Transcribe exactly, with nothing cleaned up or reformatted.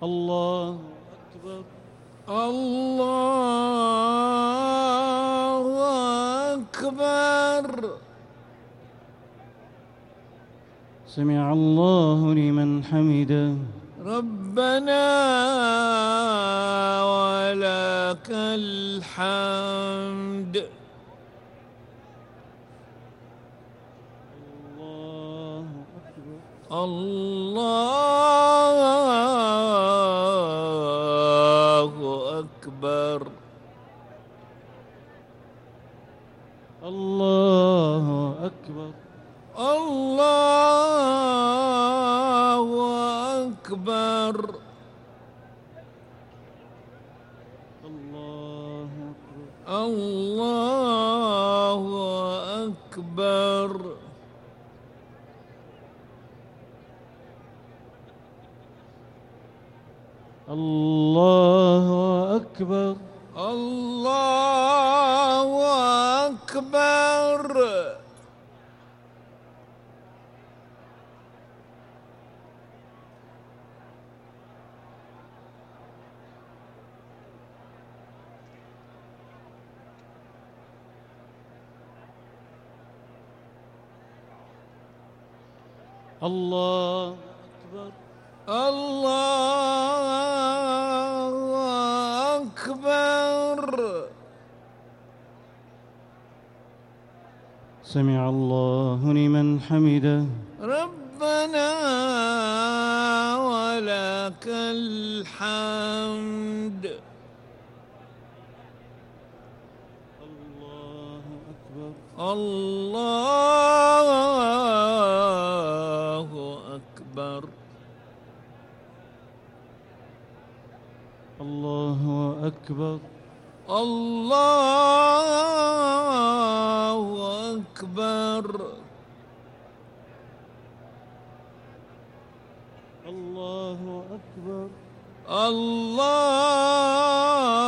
الله أكبر. الله أكبر. سمع الله لمن حمده. ربنا ولك الحمد. الله أكبر. الله أكبر. الله أكبر. الله أكبر. الله أكبر. الله أكبر. الله أكبر. الله أكبر. الله أكبر. الله أكبر. سمع الله لمن حمده. ربنا ولك الحمد. الله أكبر. الله أكبر. الله أكبر. الله أكبر. الله أكبر. الله